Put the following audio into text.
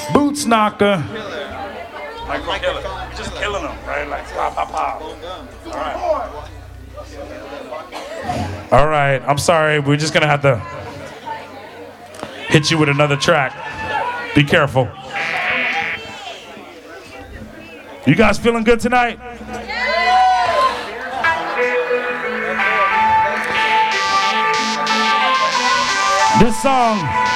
Boots knocker. Microphone killer. We're just killing them, right? Like pop, pop, pop. All right. All right. I'm sorry. We're just gonna have to hit you with another track. Be careful. You guys feeling good tonight? This song